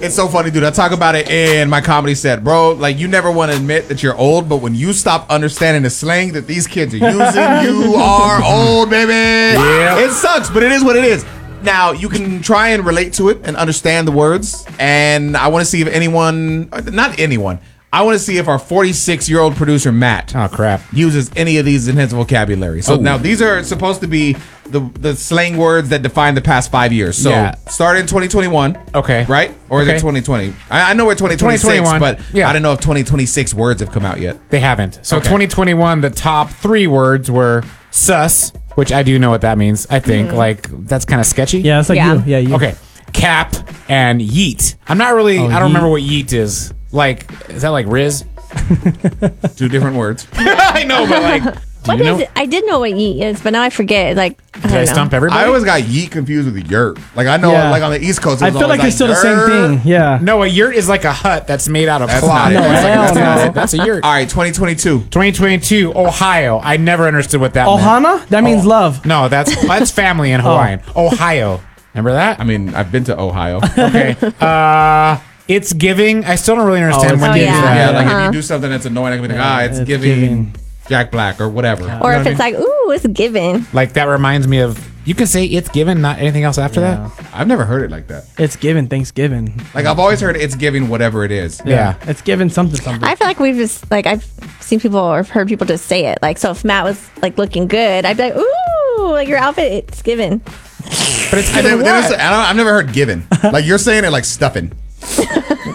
It's so funny, dude. I talk about it in my comedy set, bro. Like, you never want to admit that you're old, but when you stop understanding the slang that these kids are using, you are old, baby. Yeah. It sucks, but it is what it is. Now, you can try and relate to it and understand the words. And I want to see if not anyone, I want to see if our 46-year-old producer, Matt, uses any of these in his vocabulary. So now these are supposed to be the slang words that define the past 5 years. So start in 2021. Okay. Right? Or is it 2020? I know we're 2026, but I don't know if 2026 words have come out yet. They haven't. So 2021, the top 3 words were sus, which I do know what that means. I think like that's kind of sketchy. Yeah, it's like you. Yeah, you. Okay. Cap and yeet. I'm not really. I don't remember what yeet is. Like, is that like Riz? 2 different words. I know, but like, what is it? I did know what yeet is, but now I forget. Like, did I stump everybody? I always got yeet confused with yurt. Like, I know, like on the East Coast, I feel like it's still the same thing. Yeah. No, a yurt is like a hut that's made out of That's cloth. not it. That's a yurt. All right, 2022. 2022, Ohio. I never understood what that meant. Ohana? That means love. No, that's family in Hawaiian. Ohio. Remember that? I mean, I've been to Ohio. Okay. It's giving. I still don't really understand when you do that. Yeah, like if you do something that's annoying, I can be like, it's giving Jack Black or whatever. Or if it's like, ooh, it's given. Like that reminds me of, you can say it's given, not anything else after that. I've never heard it like that. It's given Thanksgiving. Like I've always heard it's giving whatever it is. Yeah. It's given something. I feel like we've just, like, I've seen people or heard people just say it. Like, so if Matt was like looking good, I'd be like, ooh, like your outfit, it's given. But it's given I've never heard given. Like you're saying it like stuffing.